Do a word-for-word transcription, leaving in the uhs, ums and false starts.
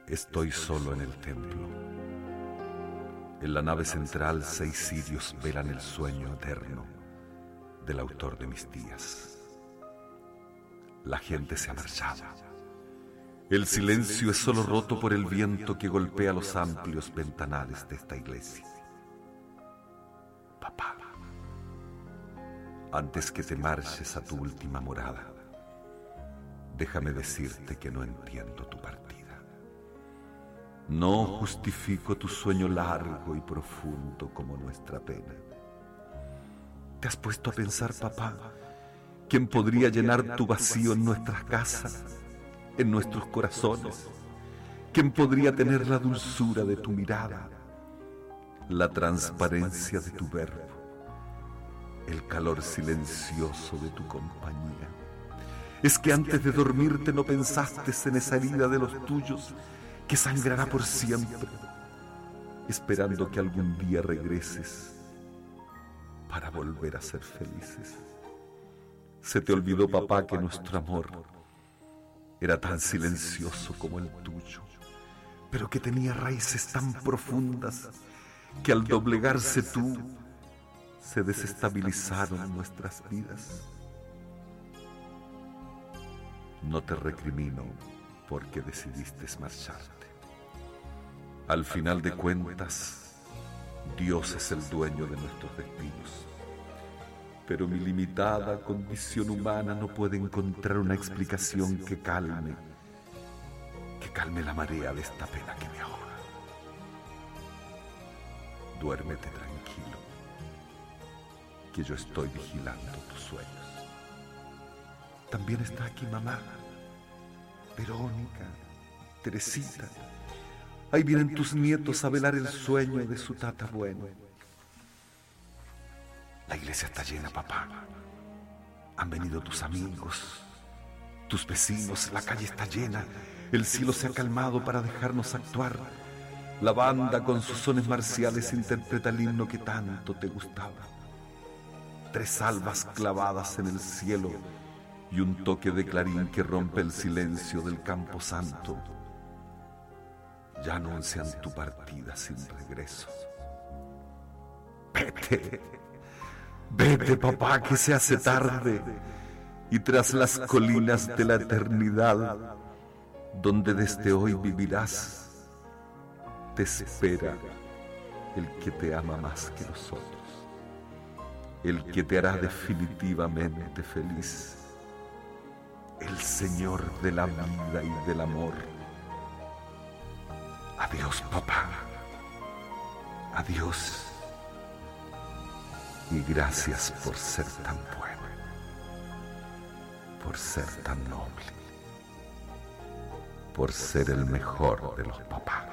Estoy solo en el templo. En la nave central, seis cirios velan el sueño eterno del autor de mis días. La gente se ha marchado. El silencio es solo roto por el viento que golpea los amplios ventanales de esta iglesia. Papá, antes que te marches a tu última morada, déjame decirte que no entiendo tu partida. No justifico tu sueño largo y profundo como nuestra pena. ¿Te has puesto a pensar, papá, quién podría llenar tu vacío en nuestras casas, en nuestros corazones? ¿Quién podría tener la dulzura de tu mirada, la transparencia de tu verbo, el calor silencioso de tu compañía? ¿Es que antes de dormirte no pensaste en esa herida de los tuyos que sangrará por siempre, esperando que algún día regreses para volver a ser felices? Se te olvidó, papá, que nuestro amor era tan silencioso como el tuyo, pero que tenía raíces tan profundas que al doblegarse tú, se desestabilizaron nuestras vidas. No te recrimino porque decidiste marcharte. Al final de cuentas, Dios es el dueño de nuestros destinos. Pero mi limitada condición humana no puede encontrar una explicación que calme, que calme la marea de esta pena que me ahoga. Duérmete tranquilo, que yo estoy vigilando tus sueños. También está aquí mamá, Verónica, Teresita. Ahí vienen tus nietos a velar el sueño de su tata bueno. La iglesia está llena, papá. Han venido tus amigos, tus vecinos, la calle está llena. El cielo se ha calmado para dejarnos actuar. La banda con sus sones marciales interpreta el himno que tanto te gustaba. Tres albas clavadas en el cielo y un toque de clarín que rompe el silencio del campo santo ya anuncian tu partida sin regreso. Vete, vete, papá, que se hace tarde, y tras las colinas de la eternidad, donde desde hoy vivirás, te espera el que te ama más que nosotros, el que te hará definitivamente feliz, el Señor de la vida y del amor. Adiós, papá. Adiós. Y gracias por ser tan bueno, por ser tan noble, por ser el mejor de los papás.